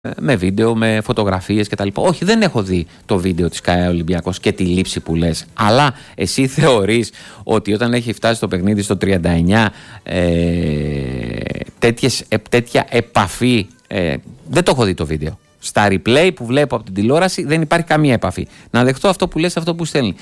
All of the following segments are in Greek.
με βίντεο, με φωτογραφίες κτλ. Όχι, δεν έχω δει το βίντεο της ΚΑΕ Ολυμπιακός και τη λήψη που λες. Αλλά εσύ θεωρείς ότι όταν έχει φτάσει το παιχνίδι στο 39 τέτοια επαφή, δεν το έχω δει το βίντεο. Στα replay που βλέπω από την τηλεόραση δεν υπάρχει καμία επαφή. Να δεχτώ αυτό που λες, αυτό που στέλνει.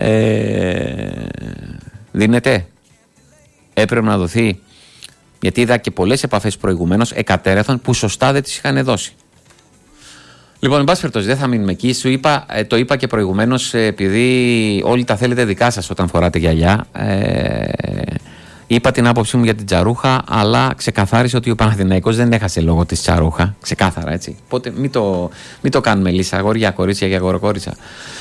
Δίνεται. Έπρεπε να δοθεί. Γιατί είδα και πολλές επαφές προηγουμένως εκατέρωθαν που σωστά δεν τις είχαν δώσει. Λοιπόν, εν πάση περιπτώσει, δεν θα μείνουμε εκεί. Το είπα και προηγουμένως, επειδή όλοι τα θέλετε δικά σας όταν φοράτε γυαλιά. Είπα την άποψή μου για την Τσαρούχα, αλλά ξεκαθάρισε ότι ο Παναθηναϊκός δεν έχασε λόγω της Τσαρούχα. Ξεκάθαρα, έτσι. Οπότε μην το κάνουμε λύσα, αγόρια, κορίτσια και αγοροκόριτσα.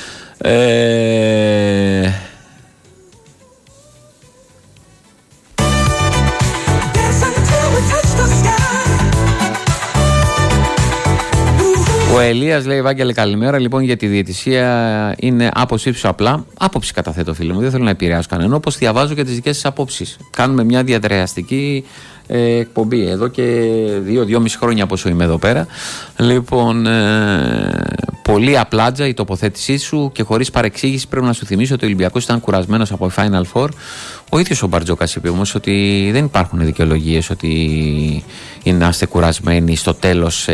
Ο Ελίας λέει: Βάγγελε, καλημέρα. Λοιπόν, για τη διαιτησία είναι άποψη ύψου απλά. Άποψη καταθέτω, φίλε μου. Δεν θέλω να επηρεάσω κανέναν. Όπως διαβάζω και τις δικές σας απόψεις. Κάνουμε μια διαδραστική εκπομπή εδώ και 2-2,5 χρόνια πόσο είμαι εδώ πέρα. Λοιπόν, πολύ απλάτζα η τοποθέτησή σου και χωρίς παρεξήγηση πρέπει να σου θυμίσω ότι ο Ολυμπιακός ήταν κουρασμένος από Final Four. Ο ίδιος ο Μπαρτζόκας είπε όμως ότι δεν υπάρχουν δικαιολογίες ότι είμαστε κουρασμένοι στο τέλος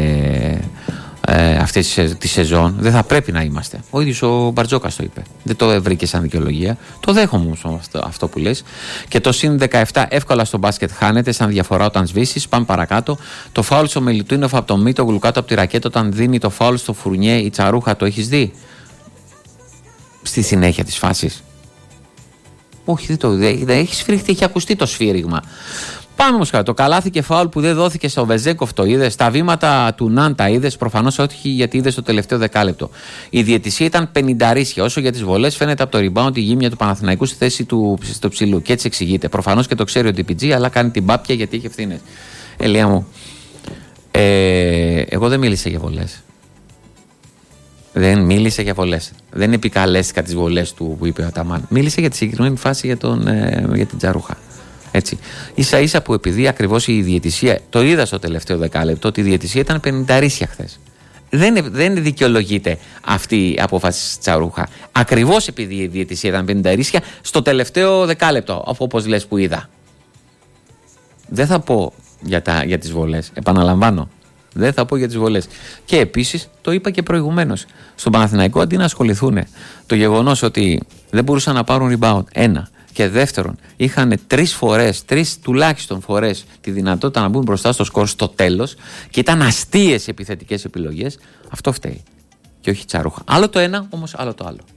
αυτή τη σεζόν. Δεν θα πρέπει να είμαστε. Ο ίδιος ο Μπαρτζόκας το είπε. Δεν το βρήκε σαν δικαιολογία. Το δέχομαι όμως αυτό που λες. Και το συν 17 εύκολα στο μπάσκετ χάνεται σαν διαφορά όταν σβήσεις. Πάμε παρακάτω. Το φάουλ στο Μελιτούνοφ από το Μίτογλου κάτω από τη ρακέτα όταν δίνει το φάουλ στο Φουρνιέ η Τσαρούχα, το έχεις δει? Στη συνέχεια της φάσης. Όχι, δεν έχει σφυριχτεί, έχει ακουστεί το σφύριγμα. Πάμε όμως κάτω. Το καλάθι και φάουλ που δεν δόθηκε στο Βεζέκοφ το είδες. Τα βήματα του Ναν τα είδες. Προφανώς όχι, γιατί είδες το τελευταίο δεκάλεπτο. Η διαιτησία ήταν 50. Όσο για τις βολές, φαίνεται από το rebound η γύμνια του Παναθηναϊκού στη θέση του στο ψηλού. Και έτσι εξηγείται. Προφανώς και το ξέρει ο DPG, αλλά κάνει την πάπια γιατί έχει ευθύνες. Ελία μου, εγώ δεν μίλησα για βολές. Δεν μίλησε για βολές. Δεν επικαλέστηκα τις βολές του που είπε ο Αταμάν. Μίλησε για τη συγκεκριμένη φάση για την Τσαρούχα. Έτσι. Ίσα ίσα που επειδή ακριβώς η διαιτησία, το είδα στο τελευταίο δεκάλεπτο, ότι η διαιτησία ήταν 50 χθες. Δεν δικαιολογείται αυτή η απόφαση της Τσαρούχα. Ακριβώς επειδή η διαιτησία ήταν 50 στο τελευταίο δεκάλεπτο, όπως λες που είδα. Δεν θα πω για τις βολές. Επαναλαμβάνω. Δεν θα πω για τις βολές. Και επίσης το είπα και προηγουμένως. Στον Παναθηναϊκό αντί να ασχοληθούν το γεγονός ότι δεν μπορούσαν να πάρουν rebound. Ένα. Και δεύτερον, είχαν 3 τουλάχιστον φορές τη δυνατότητα να μπουν μπροστά στο σκορ στο τέλος και ήταν αστείες επιθετικές επιλογές. Αυτό φταίει. Και όχι Τσαρούχα. Άλλο το ένα, όμως άλλο το άλλο.